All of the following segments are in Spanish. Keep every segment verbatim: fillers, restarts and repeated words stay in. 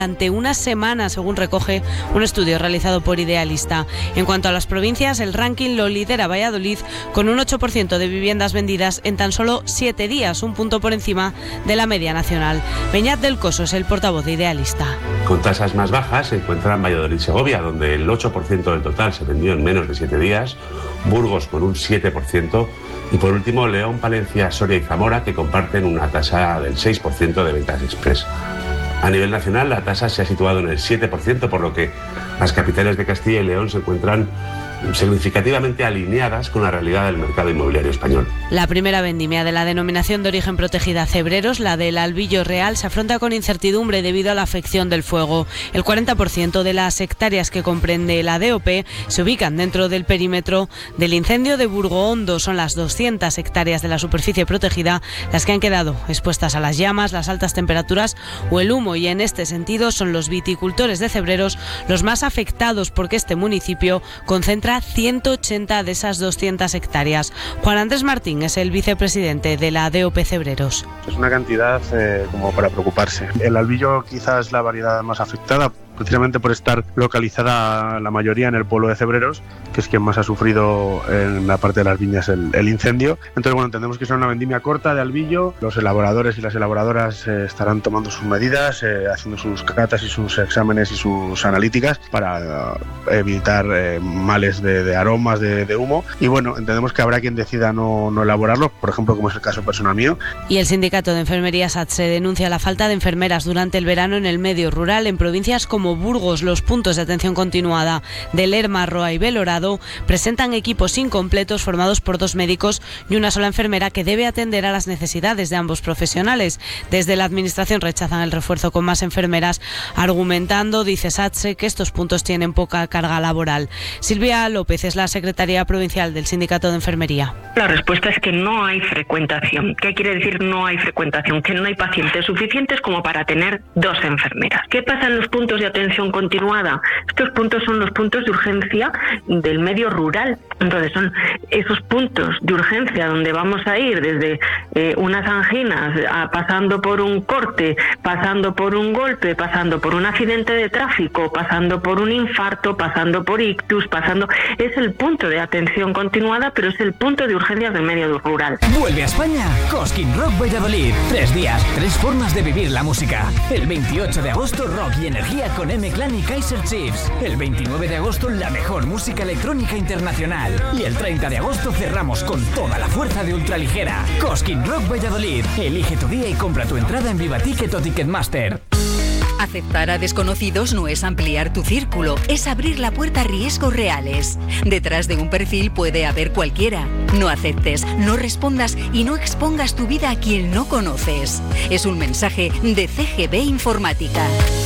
durante una semana, según recoge un estudio realizado por Idealista. En cuanto a las provincias, el ranking lo lidera Valladolid con un ocho por ciento de viviendas vendidas en tan solo siete días, un punto por encima de la media nacional. Beñat del Coso es el portavoz de Idealista. Con tasas más bajas se encuentran Valladolid y Segovia, donde el ocho por ciento del total se vendió en menos de siete días, Burgos con un siete por ciento y por último León, Palencia, Soria y Zamora, que comparten una tasa del seis por ciento de ventas express. A nivel nacional, la tasa se ha situado en el siete por ciento, por lo que las capitales de Castilla y León se encuentran significativamente alineadas con la realidad del mercado inmobiliario español. La primera vendimia de la denominación de origen protegida Cebreros, la del Albillo Real, se afronta con incertidumbre debido a la afección del fuego. El cuarenta por ciento de las hectáreas que comprende la D O P se ubican dentro del perímetro del incendio de Burgohondo. Son las doscientas hectáreas de la superficie protegida las que han quedado expuestas a las llamas, las altas temperaturas o el humo, y en este sentido son los viticultores de Cebreros los más afectados, porque este municipio concentra ciento ochenta de esas doscientas hectáreas. Juan Andrés Martín es el vicepresidente de la D O P Cebreros. Es una cantidad eh, como para preocuparse. El albillo quizás es la variedad más afectada, precisamente por estar localizada la mayoría en el pueblo de Cebreros, que es quien más ha sufrido en la parte de las viñas el, el incendio. Entonces, bueno, entendemos que es una vendimia corta de albillo. Los elaboradores y las elaboradoras eh, estarán tomando sus medidas, eh, haciendo sus catas y sus exámenes y sus analíticas para eh, evitar eh, males de, de aromas, de, de humo. Y bueno, entendemos que habrá quien decida no, no elaborarlo, por ejemplo, como es el caso personal mío. Y el sindicato de enfermería SATSE denuncia la falta de enfermeras durante el verano en el medio rural en provincias como Burgos. Los puntos de atención continuada de Lerma, Roa y Belorado presentan equipos incompletos formados por dos médicos y una sola enfermera que debe atender a las necesidades de ambos profesionales. Desde la administración rechazan el refuerzo con más enfermeras, argumentando, dice SATSE, que estos puntos tienen poca carga laboral. Silvia López es la secretaria provincial del sindicato de enfermería. La respuesta es que no hay frecuentación. ¿Qué quiere decir no hay frecuentación? Que no hay pacientes suficientes como para tener dos enfermeras. ¿Qué pasa en los puntos de atención continuada? Estos puntos son los puntos de urgencia del medio rural. Entonces son esos puntos de urgencia donde vamos a ir desde eh, unas anginas, a, pasando por un corte, pasando por un golpe, pasando por un accidente de tráfico, pasando por un infarto, pasando por ictus, pasando... Es el punto de atención continuada, pero es el punto de urgencias del medio rural. Vuelve a España Cosquín Rock Valladolid. Tres días, tres formas de vivir la música. El veintiocho de agosto, rock y energía con M-Clan y Kaiser Chiefs. El veintinueve de agosto, la mejor música electrónica internacional. Y el treinta de agosto cerramos con toda la fuerza de Ultraligera. Cosquín Rock Valladolid. Elige tu día y compra tu entrada en Vivaticket o Ticketmaster. Aceptar a desconocidos no es ampliar tu círculo, es abrir la puerta a riesgos reales. Detrás de un perfil puede haber cualquiera. No aceptes, no respondas y no expongas tu vida a quien no conoces. Es un mensaje de C G B Informática.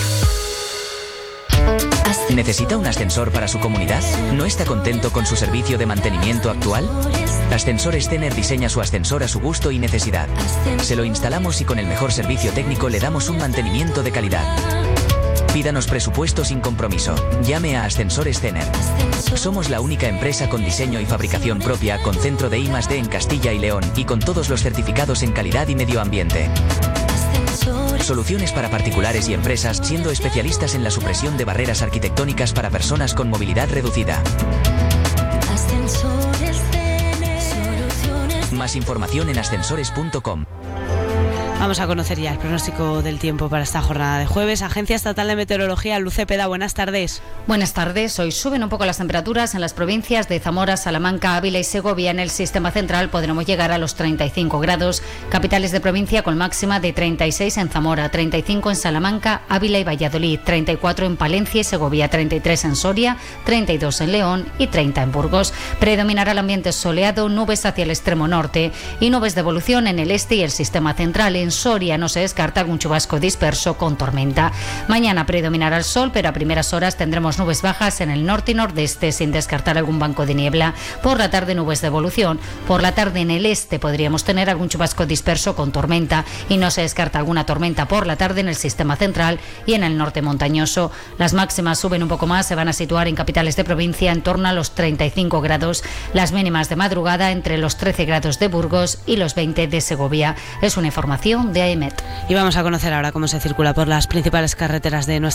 ¿Necesita un ascensor para su comunidad? ¿No está contento con su servicio de mantenimiento actual? Ascensores Zener diseña su ascensor a su gusto y necesidad. Se lo instalamos y con el mejor servicio técnico le damos un mantenimiento de calidad. Pídanos presupuesto sin compromiso. Llame a Ascensores Zener. Somos la única empresa con diseño y fabricación propia, con centro de I más D en Castilla y León y con todos los certificados en calidad y medio ambiente. Soluciones para particulares y empresas, siendo especialistas en la supresión de barreras arquitectónicas para personas con movilidad reducida. Más información en ascensores punto com. Vamos a conocer ya el pronóstico del tiempo para esta jornada de jueves. Agencia Estatal de Meteorología, Luz Cepeda, buenas tardes. Buenas tardes. Hoy suben un poco las temperaturas en las provincias de Zamora, Salamanca, Ávila y Segovia. En el sistema central podremos llegar a los treinta y cinco grados. Capitales de provincia con máxima de treinta y seis en Zamora, treinta y cinco en Salamanca, Ávila y Valladolid, treinta y cuatro en Palencia y Segovia, treinta y tres en Soria, treinta y dos en León y treinta en Burgos. Predominará el ambiente soleado, nubes hacia el extremo norte y nubes de evolución en el este y el sistema central. En Soria no se descarta algún chubasco disperso con tormenta. Mañana predominará el sol, pero a primeras horas tendremos nubes bajas en el norte y nordeste, sin descartar algún banco de niebla. Por la tarde nubes de evolución. Por la tarde en el este podríamos tener algún chubasco disperso con tormenta y no se descarta alguna tormenta por la tarde en el sistema central y en el norte montañoso. Las máximas suben un poco más, se van a situar en capitales de provincia en torno a los treinta y cinco grados. Las mínimas de madrugada entre los trece grados de Burgos y los veinte de Segovia. Es una información información de AEMET. Y vamos a conocer ahora cómo se circula por las principales carreteras de nuestra